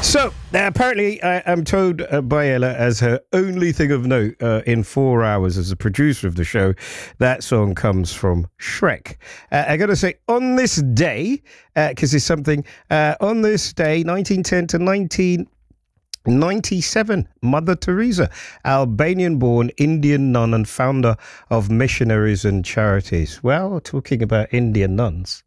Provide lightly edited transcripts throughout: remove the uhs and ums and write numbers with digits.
So, apparently, I am told by Ella as her only thing of note in 4 hours as a producer of the show, that song comes from Shrek. I got to say, on this day, because there's something, on this day, 1910 to 1997, Mother Teresa, Albanian-born Indian nun and founder of missionaries and charities. Well, talking about Indian nuns.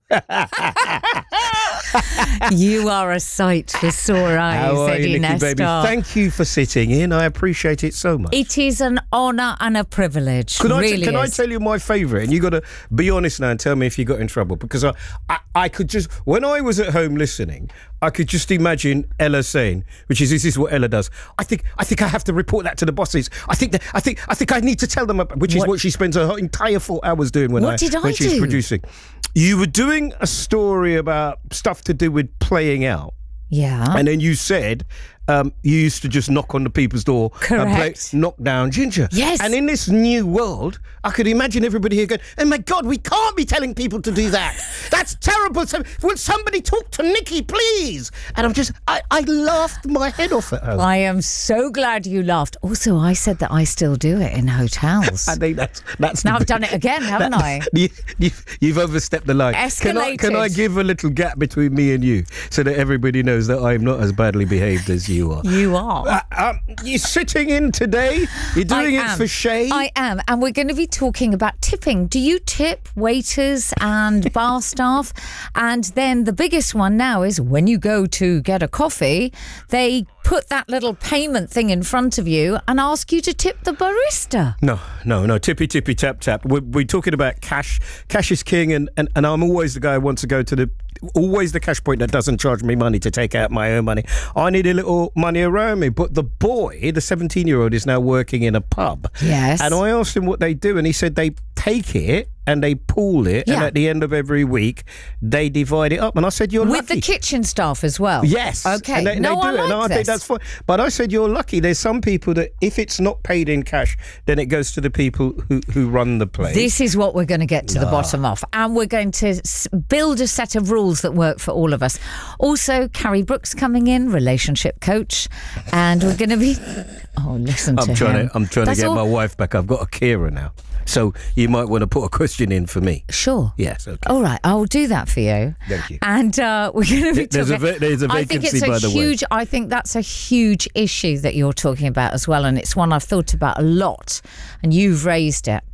You are a sight for sore eyes, How are Eddie you, Nikki, Nestor. baby? Thank you for sitting in. I appreciate it so much. It is an honour and a privilege. Can really I tell you my favourite? And you got to be honest now and tell me if you got in trouble. Because I could just, when I was at home listening, I could just imagine Ella saying, this is what Ella does. I think I have to report that to the bosses. I think I need to tell them about, which is what she spends her entire 4 hours doing when she's producing. You were doing a story about stuff to do with playing out. Yeah. And then you said you used to just knock on the people's door and play Knock Down Ginger. Yes. And in this new world, I could imagine everybody here going, oh my God, we can't be telling people to do that. That's terrible. So, will somebody talk to Nikki, please? And I laughed my head off at her. I am so glad you laughed. Also, I said that I still do it in hotels. I think that's now I've done it again, haven't I? You've overstepped the line. Escalated. Can I give a little gap between me and you so that everybody knows that I'm not as badly behaved as you are? You are. You're sitting in today. You're doing it for Shay. I am. And we're going to be talking about tipping. Do you tip waiters and bar staff? And then the biggest one now is when you go to get a coffee, they put that little payment thing in front of you and ask you to tip the barista. No. Tippy, tippy, tap, tap. We're talking about cash. Cash is king, and I'm always the guy who wants to go to always the cash point that doesn't charge me money to take out my own money. I need a little money around me. But the boy, the 17-year-old, is now working in a pub. Yes. And I asked him what they do, and he said they take it and they pool it, and at the end of every week, they divide it up. And I said, you're lucky. With the kitchen staff as well? Yes. Okay. And they do I it, and I think that's fine. But I said, you're lucky. There's some people that if it's not paid in cash, then it goes to the people who run the place. This is what we're going to get to the bottom of. And we're going to build a set of rules that work for all of us. Also, Carrie Brooks coming in, relationship coach. And we're going to be... Oh, listen to him. I'm trying to get my wife back. I've got a carer now. So you might want to put a question in for me. Sure. Yes, okay. All right, I'll do that for you. Thank you. And we're going to be talking... There's a vacancy, by the way. I think that's a huge issue that you're talking about as well, and it's one I've thought about a lot, and you've raised it.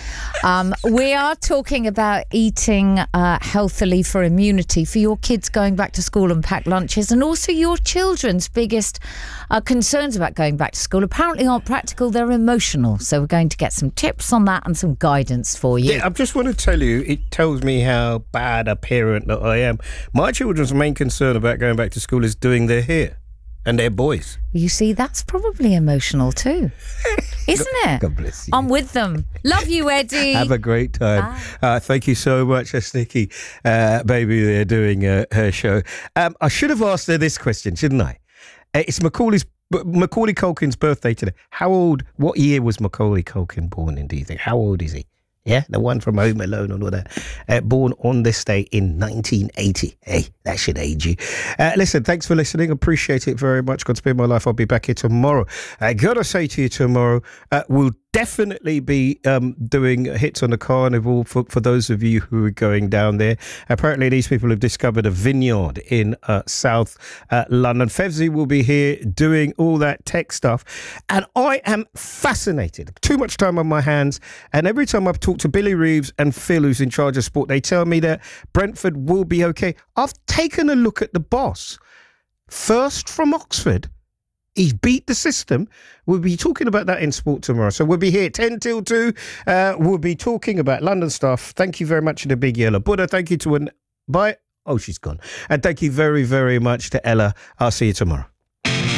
We are talking about eating healthily for immunity for your kids going back to school and packed lunches, and also your children's biggest concerns about going back to school apparently aren't practical, they're emotional. So we're going to get some tips on that and some guidance for you. Yeah, I just want to tell you, it tells me how bad a parent that I am. My children's main concern about going back to school is doing their hair. And they're boys. You see, that's probably emotional too, isn't it? God bless you. I'm with them. Love you, Eddie. Have a great time. Thank you so much, Nikki, baby, they're doing her show. I should have asked her this question, shouldn't I? It's Macaulay Culkin's birthday today. What year was Macaulay Culkin born in, do you think? How old is he? Yeah, the one from Home Alone and all that. Born on this day in 1980. Hey, that should age you. Listen, thanks for listening. Appreciate it very much. God spare my life. I'll be back here tomorrow. I gotta say to you tomorrow, we'll definitely be doing hits on the carnival for those of you who are going down there. Apparently, these people have discovered a vineyard in South London. Fevzi will be here doing all that tech stuff. And I am fascinated. Too much time on my hands. And every time I've talked to Billy Reeves and Phil, who's in charge of sport, they tell me that Brentford will be okay. I've taken a look at the boss. First from Oxford. He's beat the system. We'll be talking about that in sport tomorrow. So we'll be here 10 till 2. We'll be talking about London stuff. Thank you very much to the Big Yellow Buddha. Thank you to bye. Oh, she's gone. And thank you very, very much to Ella. I'll see you tomorrow.